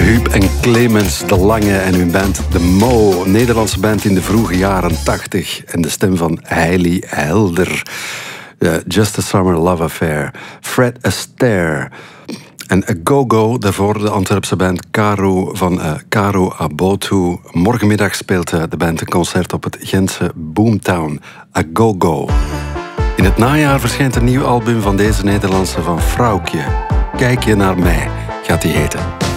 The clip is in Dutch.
Huub en Clemens de Lange en hun band The Mo. Een Nederlandse band in de vroege jaren 80. En de stem van Hailey Helder. Just a Summer Love Affair. Fred Astaire. En A Go-Go, daarvoor de Antwerpse band Caro van Caro Abotu. Morgenmiddag speelt de band een concert op het Gentse Boomtown. A Go-Go. In het najaar verschijnt een nieuw album van deze Nederlandse van Vrouwkje. Kijk je naar mij, gaat die heten.